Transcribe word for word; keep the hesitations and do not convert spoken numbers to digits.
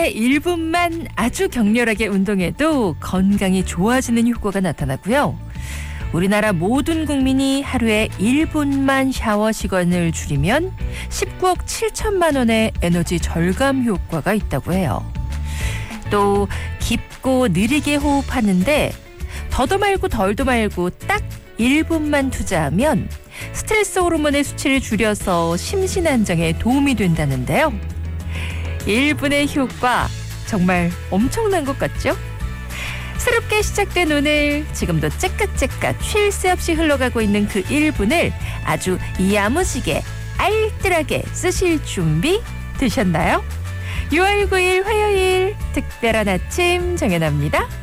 하루에 일 분만 아주 격렬하게 운동해도 건강이 좋아지는 효과가 나타나고요. 우리나라 모든 국민이 하루에 일 분만 샤워 시간을 줄이면 십구억 칠천만 원의 에너지 절감 효과가 있다고 해요. 또 깊고 느리게 호흡하는데 더도 말고 덜도 말고 딱 일 분만 투자하면 스트레스 호르몬의 수치를 줄여서 심신 안정에 도움이 된다는데요. 일 분의 효과 정말 엄청난 것 같죠? 새롭게 시작된 오늘, 지금도 째깍째깍 쉴 새 없이 흘러가고 있는 그 일 분을 아주 야무지게 알뜰하게 쓰실 준비 되셨나요? 유월 구일 화요일 특별한 아침 정연아입니다.